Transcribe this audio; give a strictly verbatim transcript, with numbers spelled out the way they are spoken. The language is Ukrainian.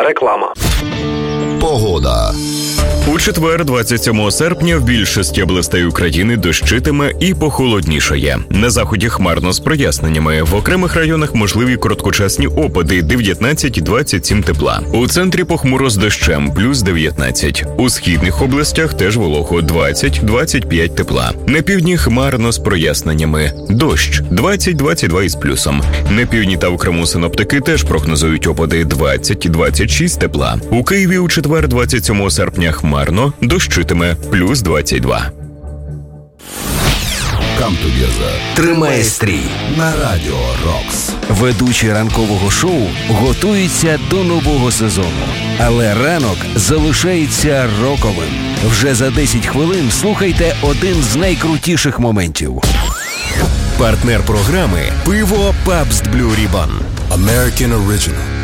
Реклама. Погода. У четвер, двадцять сьомого серпня, в більшості областей України дощитиме і похолоднішає. На заході хмарно з проясненнями. В окремих районах можливі короткочасні опади – дев'ятнадцять - двадцять сім тепла. У центрі похмуро з дощем – плюс дев'ятнадцять. У східних областях теж волого – двадцять - двадцять п'ять тепла. На півдні хмарно з проясненнями. Дощ – двадцять - двадцять два із плюсом. На півдні та в Криму синоптики теж прогнозують опади – двадцять - двадцять шість тепла. У Києві у четвер, двадцять сьомого серпня, хмарно, дощитиме – плюс двадцять два. Come together. Тримає стрій На Радіо Рокс. Ведучі ранкового шоу готуються до нового сезону. Але ранок залишається роковим. Вже за десять хвилин слухайте один з найкрутіших моментів. Партнер програми – пиво Pabst Blue Ribbon. American Original.